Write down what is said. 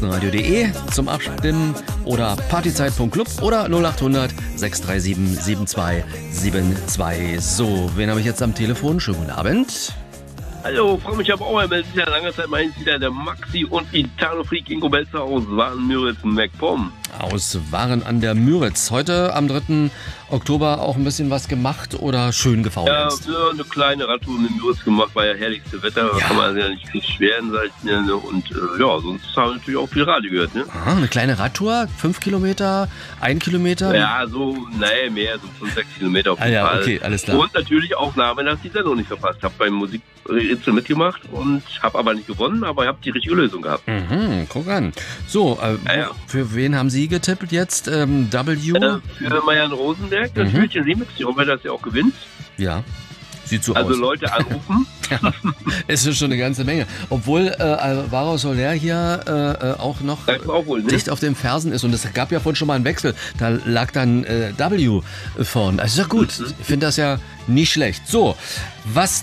radio.de zum Abstimmen oder partyzeit.club oder 0800 637 7272. So, wen habe ich jetzt am Telefon? Schönen guten Abend. Hallo, freue mich aber auch, es ist ja lange Zeit mal wieder der Maxi und Italo-Freak Ingo Belzer aus Waren-Müritz-MacPom. Aus Waren an der Müritz. Heute am 3. Oktober auch ein bisschen was gemacht oder schön gefaulenzt? Ja, eine kleine Radtour mit Müritz gemacht, war ja herrlichste Wetter, da kann man ja nicht beschweren, sag ich mir. Ne? Und sonst haben wir natürlich auch viel Radio gehört. Ne? Aha, eine kleine Radtour? 5 Kilometer? 1 Kilometer? Ja, mehr, so 5, 6 Kilometer auf jeden Fall. Okay, alles klar. Und natürlich Aufnahme, dass ich die Sendung nicht verpasst habe. Beim Musikrätsel mitgemacht und habe aber nicht gewonnen, aber ich habe die richtige Lösung gehabt. Guck an. So, für wen haben Sie getippt jetzt? W? Für Marianne Rosenberg, natürlich den Remix. Ich hoffe, dass sie auch gewinnt. Ja, sieht so aus. Also Leute anrufen. Ja, es ist schon eine ganze Menge. Obwohl Alvaro Soler hier auch noch dicht auf den Fersen ist. Und es gab ja vorhin schon mal einen Wechsel. Da lag dann W vorn. Also ist ja gut. Ich finde das ja nicht schlecht. So, was